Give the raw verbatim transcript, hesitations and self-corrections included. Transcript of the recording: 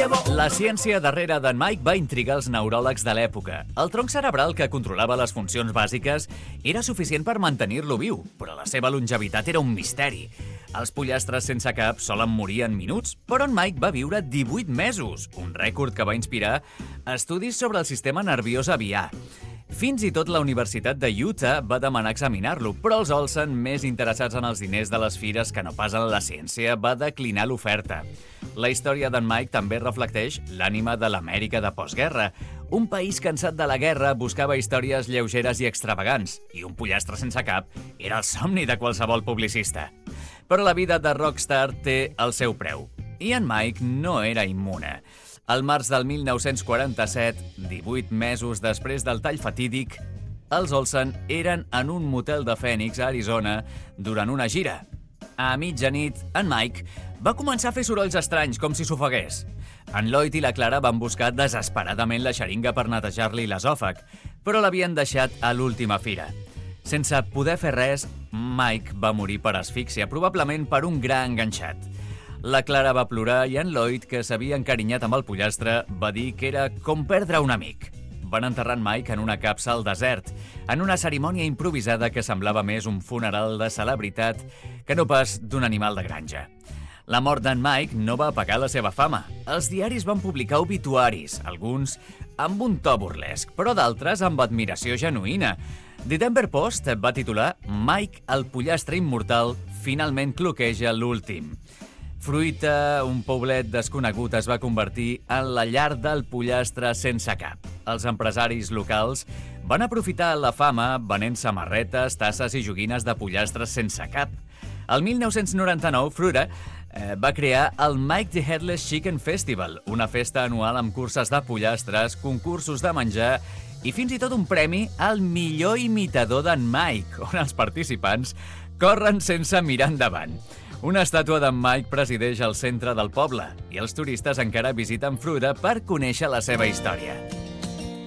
La ciència darrere d'en Mike va intrigar els neuròlegs de l'època. El tronc cerebral que controlava les funcions bàsiques era suficient per mantenir-lo viu, però la seva longevitat era un misteri. Els pollastres sense cap solen morir en minuts, però en Mike va viure divuit mesos, un rècord que va inspirar estudis sobre el sistema nerviós aviar. Fins i tot la Universitat de Utah va demanar examinar-lo, però els Olsen, més interessats en els diners de les fires que no pas en la ciència, va declinar l'oferta. La història d'en Mike també reflecteix l'ànima de l'Amèrica de postguerra. Un país cansat de la guerra buscava històries lleugeres i extravagants, i un pollastre sense cap era el somni de qualsevol publicista. Però la vida de rockstar té el seu preu, i en Mike no era immune. Al març del mil nou-cents quaranta-set, divuit mesos després del tall fatídic, els Olsen eren en un motel de Phoenix, a Arizona, durant una gira. A mitjanit, en Mike va començar a fer sorolls estranys, com si s'ofegués. En Lloyd i la Clara van buscar desesperadament la xeringa per netejar-li l'esòfag, però l'havien deixat a l'última fira. Sense poder fer res, Mike va morir per asfíxia, probablement per un gra enganxat. La Clara va plorar i en Lloyd, que s'havia encarinyat amb el pollastre, va dir que era com perdre un amic. Van enterrar en Mike en una capsa al desert, en una cerimònia improvisada que semblava més un funeral de celebritat que no pas d'un animal de granja. La mort d'en Mike no va apagar la seva fama. Els diaris van publicar obituaris, alguns amb un to burlesc, però d'altres amb admiració genuïna. The Denver Post va titular «Mike, el pollastre immortal, finalment cloqueja l'últim». Fruita, un poblet desconegut, es va convertir en la llar del pollastre sense cap. Els empresaris locals van aprofitar la fama venent samarretes, tasses i joguines de pollastres sense cap. El mil nou-cents noranta-nou, Fruita eh, va crear el Mike the Headless Chicken Festival, una festa anual amb curses de pollastres, concursos de menjar i fins i tot un premi al millor imitador d'en Mike, on els participants corren sense mirar endavant. Una estàtua d'en Mike presideix el centre del poble i els turistes encara visiten Fruita per conèixer la seva història.